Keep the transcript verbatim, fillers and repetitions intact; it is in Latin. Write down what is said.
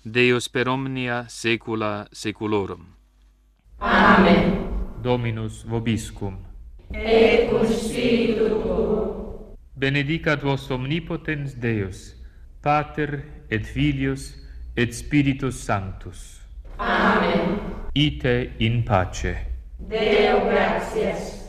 Deus per omnia saecula saeculorum. Amen. Dominus vobiscum. Et cum spiritu tuo. Benedicat vos omnipotens Deus, Pater et Filius et Spiritus Sanctus. Amen. Ite in pace. Deo gratias.